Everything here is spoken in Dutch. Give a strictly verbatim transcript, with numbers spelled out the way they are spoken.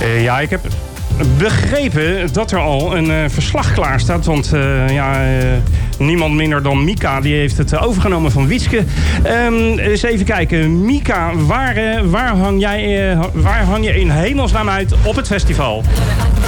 Uh, ja, ik heb begrepen dat er al een uh, verslag klaar staat. Want uh, ja, uh, niemand minder dan Mika die heeft het overgenomen van Wietske. Um, eens even kijken. Mika, waar, uh, waar, hang jij, uh, waar hang je in hemelsnaam uit op het festival?